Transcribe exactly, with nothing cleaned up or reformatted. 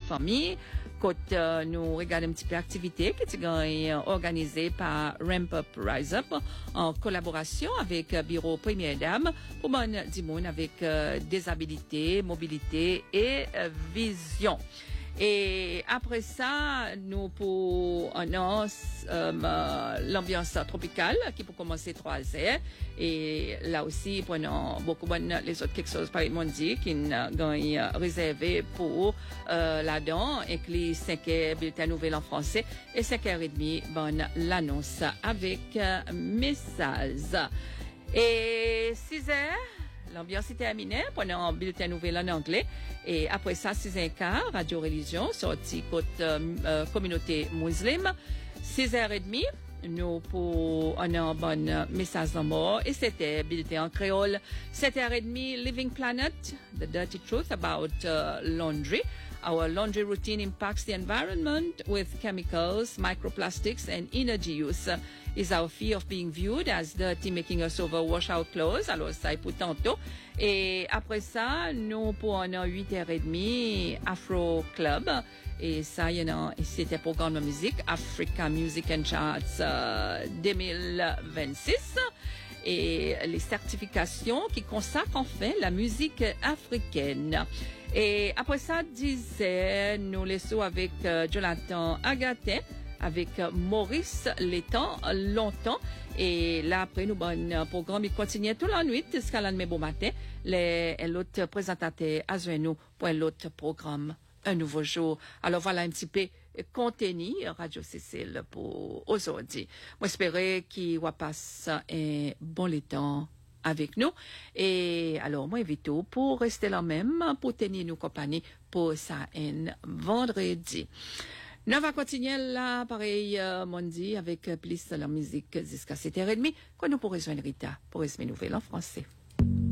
famille. Quand euh, nous regardons un petit peu l'activité qui est euh, organisée par Ramp Up Rise Up en collaboration avec euh, Bureau Première Dame pour mon Dimoun avec euh, des habilités, mobilité et euh, vision. Et après ça, nous pour un an, euh, l'ambiance tropicale qui peut commencer trois heures. Et là aussi, pendant beaucoup de les autres quelque chose par le monde qui gagne réservé pour euh, là-dedans, inclut cinq heures bulletin nouvelle en français et cinq heures et demie, bonne l'annonce avec euh, message. Et six heures. L'ambiance est terminée pendant un bulletin nouvelle en anglais. Et après ça, six heures quinze, Radio Religion, sorti côté euh, euh, communauté musulmane. six heures trente, nous pour un bon message de mort. Et c'était bulletin en créole. sept heures trente, Living Planet, The Dirty Truth About uh, Laundry. Our laundry routine impacts the environment with chemicals, microplastics, and energy use. Is our fear of being viewed as dirty, making us overwash our clothes. Alors, ça est pour tantôt. Et après ça, nous pour un huit heures trente, Afro Club. Et ça, you know, c'était programme de musique, Africa Music and Charts euh, deux mille vingt-six. Et les certifications qui consacrent enfin la musique africaine. Et après ça, disait, nous laissons avec euh, Jonathan Agaté, avec euh, Maurice Létang, longtemps. Et là, après, nous, bon, programme, il continue toute la nuit jusqu'à la bon matin. Les, l'autre présentateur a joint nous pour l'autre programme, un nouveau jour. Alors voilà un petit peu contenu Radio Cécile pour aujourd'hui. Moi, j'espère qu'il va passer un bon temps avec nous. Et alors, moi, invite pour rester là même, pour tenir nous compagnie pour ça un vendredi. Nous va continuer là, pareil, euh, Mondi, avec plus de la musique jusqu'à sept heures trente, quand nous pourrons rejoindre Rita pour les nouvelles en français.